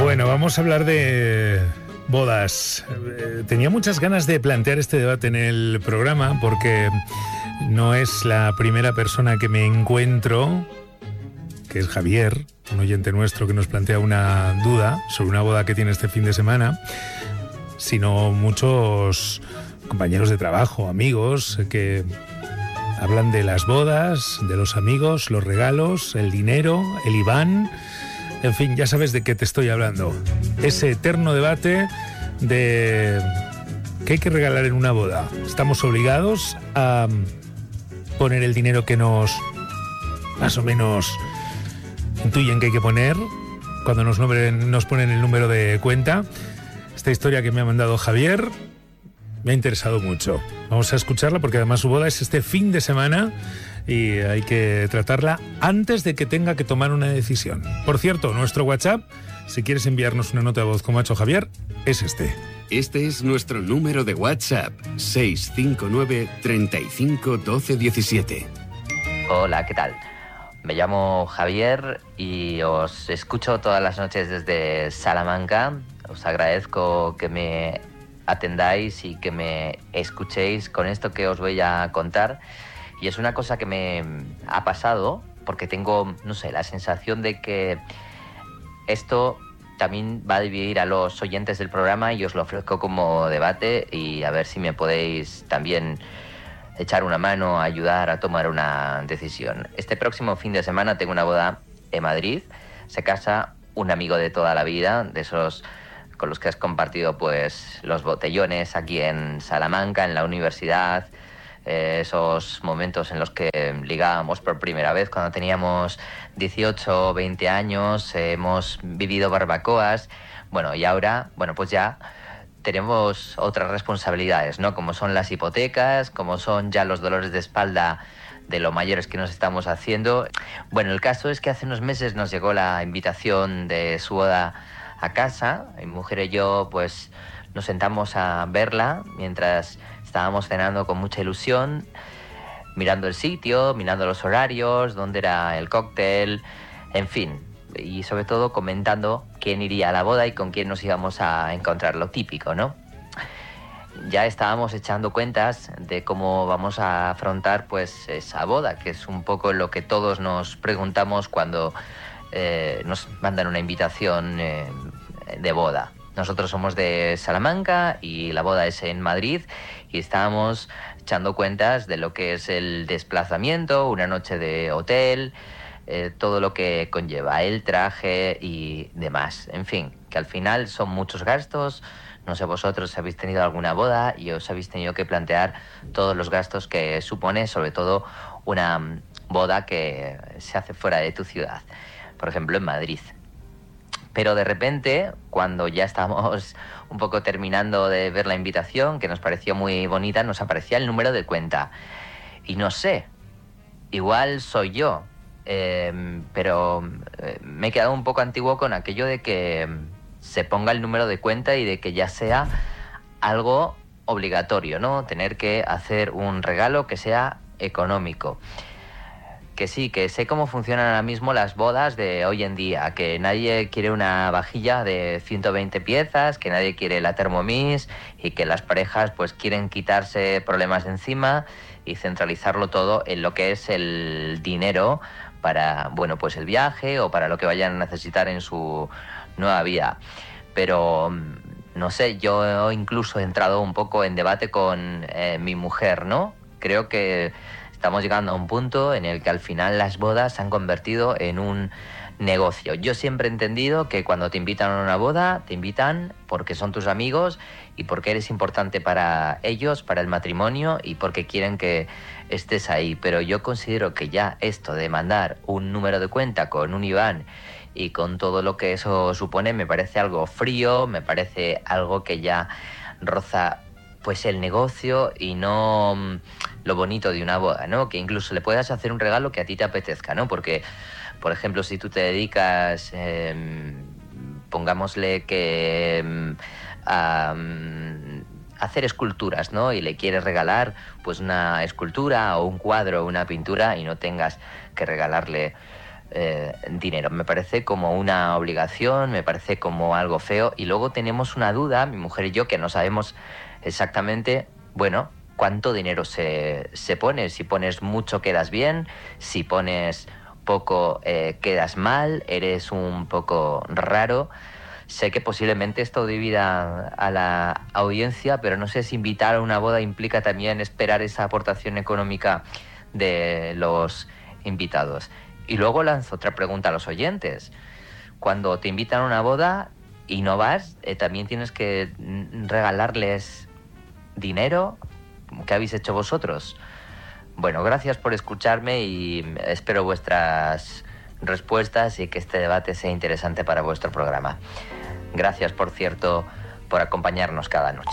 Bueno, vamos a hablar de bodas. Tenía muchas ganas de plantear este debate en el programa porque no es la primera persona que me encuentro, que es Javier, un oyente nuestro que nos plantea una duda sobre una boda que tiene este fin de semana, sino muchos compañeros de trabajo, amigos, que hablan de las bodas, de los amigos, los regalos, el dinero, el IBAN. En fin, ya sabes de qué te estoy hablando. Ese eterno debate de qué hay que regalar en una boda. ¿Estamos obligados a poner el dinero que nos más o menos intuyen que hay que poner cuando nos ponen el número de cuenta? Esta historia que me ha mandado Javier me ha interesado mucho. Vamos a escucharla porque además su boda es este fin de semana y hay que tratarla antes de que tenga que tomar una decisión. Por cierto, nuestro WhatsApp, si quieres enviarnos una nota de voz como ha hecho Javier, es este. Este es nuestro número de WhatsApp, 659 35 12 17. Hola, ¿qué tal? Me llamo Javier y os escucho todas las noches desde Salamanca. Os agradezco que me atendáis y que me escuchéis con esto que os voy a contar. Y es una cosa que me ha pasado porque tengo, no sé, la sensación de que esto también va a dividir a los oyentes del programa y os lo ofrezco como debate y a ver si me podéis también echar una mano, ayudar a tomar una decisión. Este próximo fin de semana tengo una boda en Madrid. Se casa un amigo de toda la vida, de esos con los que has compartido pues los botellones aquí en Salamanca, en la universidad, esos momentos en los que ligábamos por primera vez cuando teníamos 18 o 20 años, hemos vivido barbacoas, bueno, y ahora, bueno, pues ya tenemos otras responsabilidades, ¿no? Como son las hipotecas, como son ya los dolores de espalda de lo mayores que nos estamos haciendo. Bueno, el caso es que hace unos meses nos llegó la invitación de su boda a casa. Mi mujer y yo pues nos sentamos a verla mientras estábamos cenando con mucha ilusión, mirando el sitio, mirando los horarios, dónde era el cóctel, en fin, y sobre todo comentando quién iría a la boda y con quién nos íbamos a encontrar, lo típico, ¿no? Ya estábamos echando cuentas de cómo vamos a afrontar pues esa boda, que es un poco lo que todos nos preguntamos cuando nos mandan una invitación de boda. Nosotros somos de Salamanca y la boda es en Madrid y estábamos echando cuentas de lo que es el desplazamiento, una noche de hotel, todo lo que conlleva el traje y demás. En fin, que al final son muchos gastos. No sé vosotros si habéis tenido alguna boda y os habéis tenido que plantear todos los gastos que supone, sobre todo una boda que se hace fuera de tu ciudad, por ejemplo en Madrid. Pero de repente, cuando ya estábamos un poco terminando de ver la invitación, que nos pareció muy bonita, nos aparecía el número de cuenta. Y no sé, igual soy yo, pero me he quedado un poco antiguo con aquello de que se ponga el número de cuenta y de que ya sea algo obligatorio, ¿no? Tener que hacer un regalo que sea económico. Que sí, que sé cómo funcionan ahora mismo las bodas de hoy en día, que nadie quiere una vajilla de 120 piezas, que nadie quiere la Thermomix y que las parejas pues quieren quitarse problemas de encima y centralizarlo todo en lo que es el dinero para, bueno, pues el viaje o para lo que vayan a necesitar en su nueva vida. Pero no sé, yo incluso he entrado un poco en debate con mi mujer, ¿no? Creo que estamos llegando a un punto en el que al final las bodas se han convertido en un negocio. Yo siempre he entendido que cuando te invitan a una boda, te invitan porque son tus amigos y porque eres importante para ellos, para el matrimonio y porque quieren que estés ahí. Pero yo considero que ya esto de mandar un número de cuenta con un IBAN y con todo lo que eso supone me parece algo frío, me parece algo que ya roza pues el negocio y no lo bonito de una boda, ¿no? Que incluso le puedas hacer un regalo que a ti te apetezca, ¿no? Porque, por ejemplo, si tú te dedicas, pongámosle que a hacer esculturas, ¿no? Y le quieres regalar pues una escultura o un cuadro o una pintura y no tengas que regalarle dinero. Me parece como una obligación, me parece como algo feo. Y luego tenemos una duda, mi mujer y yo, que no sabemos exactamente, bueno, cuánto dinero se pone. Si pones mucho quedas bien, si pones poco quedas mal, eres un poco raro. Sé que posiblemente esto divida a la audiencia, pero no sé si invitar a una boda implica también esperar esa aportación económica de los invitados. Y luego lanzo otra pregunta a los oyentes. Cuando te invitan a una boda y no vas, también tienes que regalarles dinero. ¿Qué habéis hecho vosotros? Bueno, gracias por escucharme y espero vuestras respuestas y que este debate sea interesante para vuestro programa. Gracias, por cierto, por acompañarnos cada noche.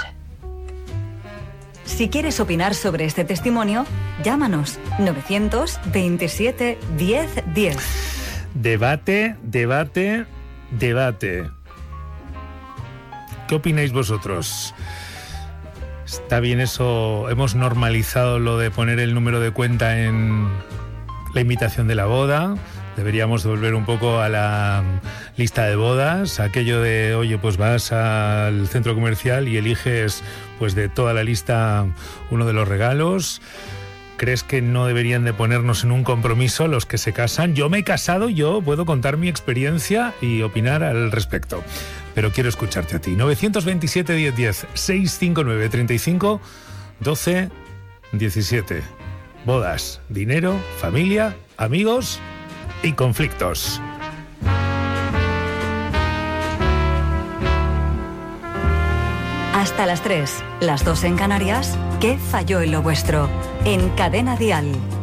Si quieres opinar sobre este testimonio, llámanos 927 10 10. Debate, debate, debate. ¿Qué opináis vosotros? ¿Está bien eso? ¿Hemos normalizado lo de poner el número de cuenta en la invitación de la boda? Deberíamos volver un poco a la lista de bodas, aquello de, oye, pues vas al centro comercial y eliges pues de toda la lista uno de los regalos. ¿Crees que no deberían de ponernos en un compromiso los que se casan? Yo me he casado, yo puedo contar mi experiencia y opinar al respecto. Pero quiero escucharte a ti. 927 1010 659 35 12 17. Bodas, dinero, familia, amigos y conflictos. Hasta las 3, las 2 en Canarias. ¿Qué falló en lo vuestro? En Cadena Dial.